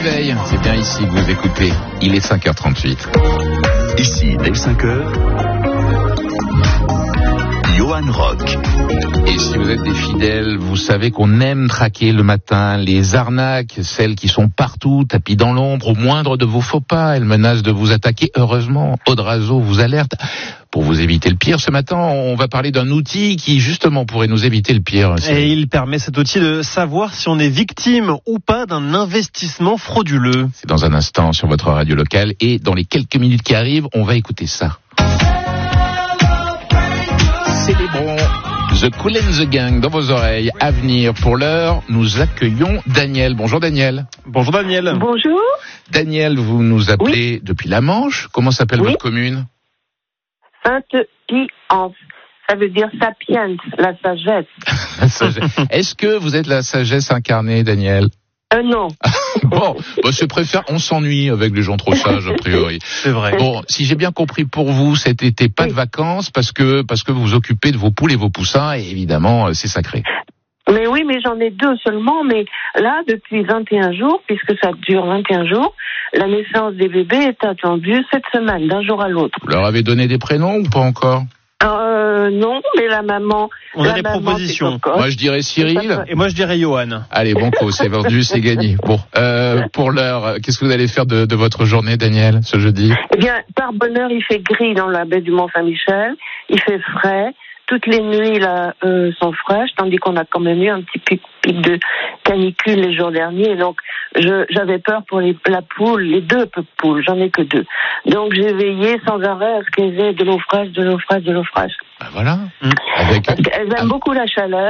réveil, c'est bien ici que vous écoutez. Il est 5h38. Ici, dès 5h, Johan Rock. Et si vous êtes des fidèles, vous savez qu'on aime traquer le matin les arnaques, celles qui sont partout, tapis dans l'ombre, au moindre de vos faux pas. Elles menacent de vous attaquer. Heureusement, Audrazo vous alerte. Pour vous éviter le pire, ce matin, on va parler d'un outil qui, justement, pourrait nous éviter le pire. Et il permet, cet outil, de savoir si on est victime ou pas d'un investissement frauduleux. C'est dans un instant sur votre radio locale. Et dans les quelques minutes qui arrivent, on va écouter ça. Célébrons The Kool and the Gang dans vos oreilles. À venir, pour l'heure, nous accueillons Daniel. Bonjour Daniel. Bonjour Daniel. Bonjour. Daniel, vous nous appelez depuis la Manche. Comment s'appelle votre commune ? Sainte-Guy-Anse. Ça veut dire sapiens, la sagesse. La sagesse. Est-ce que vous êtes la sagesse incarnée, Daniel ? Non. Bon, je préfère, on s'ennuie avec les gens trop sages, a priori. C'est vrai. Bon, si j'ai bien compris, pour vous, cet été, pas de vacances, parce que vous vous occupez de vos poules et vos poussins, et évidemment, c'est sacré. Mais oui, mais j'en ai 2 seulement, mais là, depuis 21 jours, puisque ça dure 21 jours, la naissance des bébés est attendue cette semaine, d'un jour à l'autre. Vous leur avez donné des prénoms ou pas encore ? Non, mais la maman... On a des propositions. Moi, je dirais Cyril. Et moi, je dirais Johan. Allez, banco, c'est vendu, c'est gagné. Bon, pour l'heure, qu'est-ce que vous allez faire de votre journée, Daniel, ce jeudi ? Eh bien, par bonheur, il fait gris dans la baie du Mont-Saint-Michel, il fait frais. Toutes les nuits là sont fraîches, tandis qu'on a quand même eu un petit pic de canicule les jours derniers. Donc j'avais peur pour la poule, les 2 poules, j'en ai que 2. Donc j'ai veillé sans arrêt à ce qu'elles aient de l'eau fraîche, de l'eau fraîche, de l'eau fraîche. Ben voilà. Parce qu'elles aiment beaucoup la chaleur.